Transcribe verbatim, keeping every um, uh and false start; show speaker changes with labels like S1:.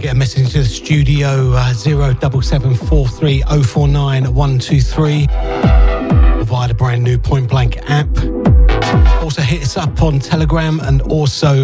S1: get a message into the studio, uh, zero seven seven four three zero four nine one two three, via the brand new Point Blank app. Also hit us up on Telegram and also